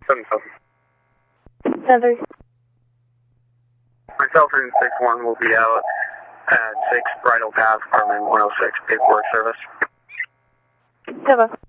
7-7. 7. Myself and 6-1 will be out at 6 Bridle Path, apartment 106, paperwork service. 7.